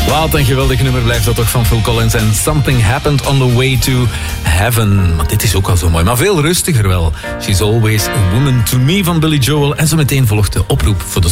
Wat een geweldig nummer blijft dat toch van Phil Collins en Something Happened on the Way to Heaven. Maar dit is ook al zo mooi, maar veel rustiger wel. She's Always a Woman to Me van Billy Joel. En zo meteen volgt de oproep voor de